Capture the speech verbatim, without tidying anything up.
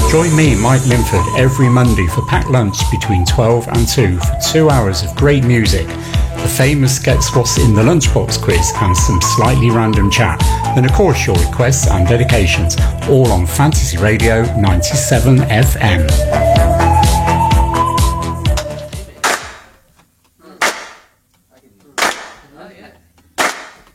Join me, Mike Linford, every Monday for packed lunch between twelve and two for two hours of great music, the famous Guess What's in the Lunchbox quiz and some slightly random chat. Then of course your requests and dedications, all on Fantasy Radio ninety-seven F M.